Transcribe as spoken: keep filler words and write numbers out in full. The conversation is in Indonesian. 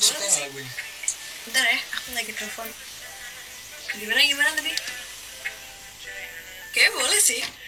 Suka Boleh nggak sih. lagunya? Bentar ya, aku lagi telepon. Gimana gimana tadi? Kayaknya boleh sih.